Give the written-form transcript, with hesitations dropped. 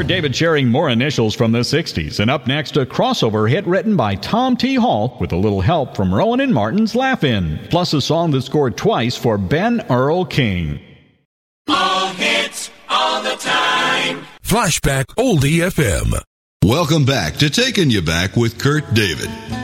Kurt David sharing more initials from the 60s. And up next, a crossover hit written by Tom T. Hall with a little help from Rowan and Martin's Laugh-In. Plus a song that scored twice for Ben Earl King. All hits, all the time. Flashback Oldie FM. Welcome back to Taking You Back with Kurt David.